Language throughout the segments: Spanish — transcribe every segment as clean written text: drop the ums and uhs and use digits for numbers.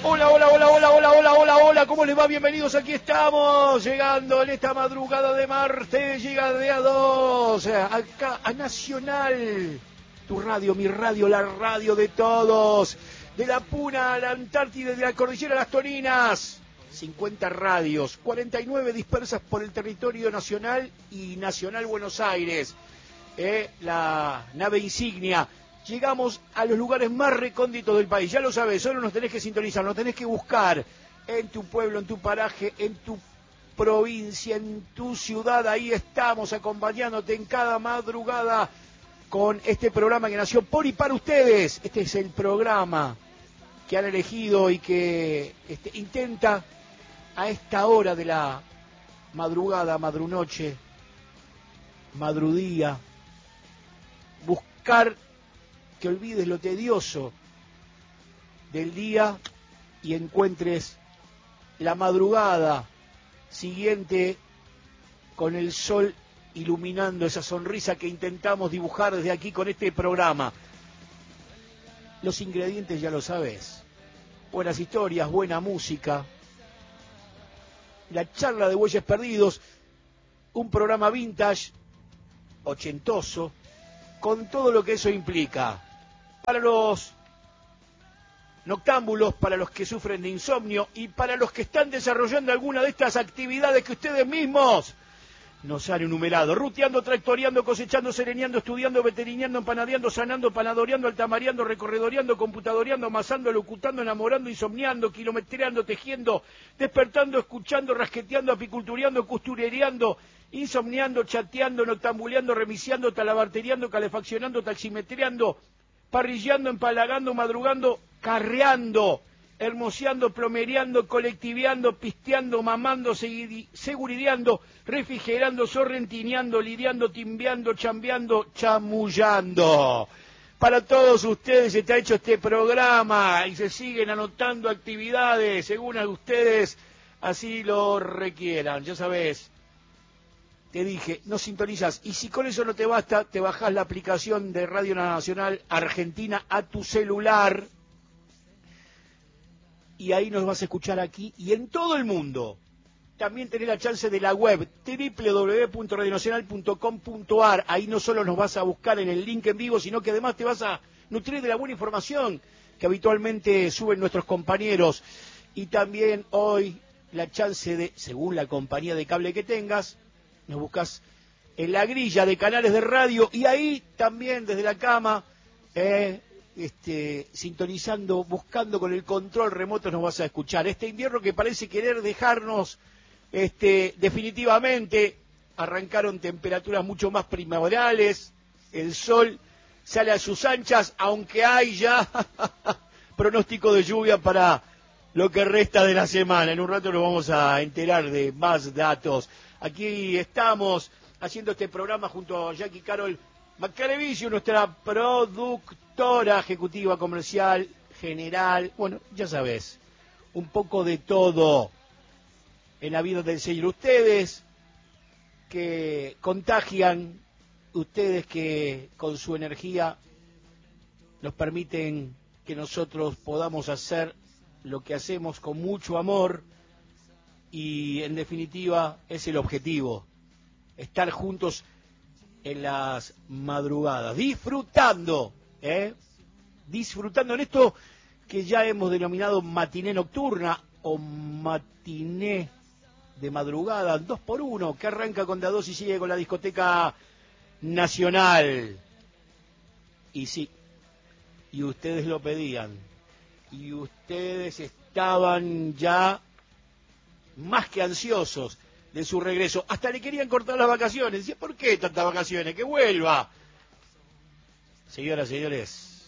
Hola, hola, hola, hola, hola, hola, hola, hola, ¿cómo les va? Bienvenidos, aquí estamos, llegando en esta madrugada de martes, llega de a dos, acá a Nacional, tu radio, mi radio, la radio de todos, de la Puna a la Antártida, de la Cordillera a las Toninas, 50 radios, 49 dispersas por el territorio nacional y Nacional Buenos Aires, la nave insignia. Llegamos a los lugares más recónditos del país, ya lo sabes, solo nos tenés que sintonizar, nos tenés que buscar en tu pueblo, en tu paraje, en tu provincia, en tu ciudad, ahí estamos acompañándote en cada madrugada con este programa que nació por y para ustedes. Este es el programa que han elegido y que intenta a esta hora de la madrugada, madrunoche, madrudía, buscar que olvides lo tedioso del día y encuentres la madrugada siguiente con el sol iluminando esa sonrisa que intentamos dibujar desde aquí con este programa. Los ingredientes ya lo sabes: buenas historias, buena música, la charla de Bueyes Perdidos, un programa vintage, ochentoso, con todo lo que eso implica. Para los noctámbulos, para los que sufren de insomnio y para los que están desarrollando alguna de estas actividades que ustedes mismos nos han enumerado: ruteando, tractoreando, cosechando, sereneando, estudiando, veterineando, empanadeando, sanando, panadoreando, altamareando, recorredoreando, computadoreando, amasando, locutando, enamorando, insomniando, kilometreando, tejiendo, despertando, escuchando, rasqueteando, apicultureando, costurereando, insomniando, chateando, noctambuleando, remisiando, talabarteriando, calefaccionando, taximetreando, parrillando, empalagando, madrugando, carreando, hermoseando, plomereando, colectiveando, pisteando, mamando, segurideando, refrigerando, sorrentineando, lidiando, timbeando, chambeando, chamullando. Para todos ustedes está hecho este programa y se siguen anotando actividades según a ustedes así lo requieran. Ya sabés, te dije, no sintonizas, y si con eso no te basta, te bajás la aplicación de Radio Nacional Argentina a tu celular y ahí nos vas a escuchar aquí y en todo el mundo. También tenés la chance de la web www.radionacional.com.ar. Ahí no solo nos vas a buscar en el link en vivo, sino que además te vas a nutrir de la buena información que habitualmente suben nuestros compañeros. Y también hoy la chance de, según la compañía de cable que tengas, nos buscas en la grilla de canales de radio y ahí también desde la cama, sintonizando, buscando con el control remoto nos vas a escuchar. Este invierno que parece querer dejarnos definitivamente, arrancaron temperaturas mucho más primaverales, el sol sale a sus anchas, aunque hay ya pronóstico de lluvia para lo que resta de la semana. En un rato nos vamos a enterar de más datos. Aquí estamos haciendo este programa junto a Jackie Carol Maccarevicio, nuestra productora ejecutiva, comercial, general. Bueno, ya sabes, un poco de todo en la vida del Señor. Ustedes que contagian, ustedes que con su energía nos permiten que nosotros podamos hacer lo que hacemos con mucho amor y en definitiva es el objetivo, estar juntos en las madrugadas, disfrutando en esto que ya hemos denominado matiné nocturna o matiné de madrugada, 2x1, que arranca con D2 y sigue con la discoteca nacional. Y sí, y ustedes lo pedían, y ustedes estaban ya más que ansiosos de su regreso, hasta le querían cortar las vacaciones. Decía, ¿por qué tantas vacaciones? ¡Que vuelva! Señoras, señores,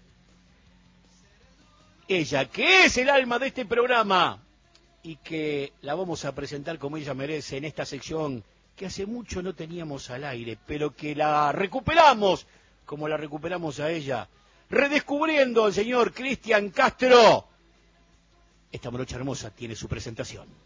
ella, que es el alma de este programa, y que la vamos a presentar como ella merece en esta sección que hace mucho no teníamos al aire, pero que la recuperamos, como la recuperamos a ella, redescubriendo al señor Cristian Castro. Esta morocha hermosa tiene su presentación.